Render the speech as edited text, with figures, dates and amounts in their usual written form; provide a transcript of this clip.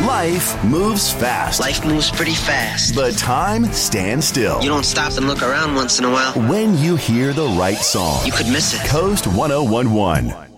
Life moves fast. Life moves pretty fast. But time stands still. You don't stop and look around once in a while. When you hear the right song. You could miss it. Coast 1011.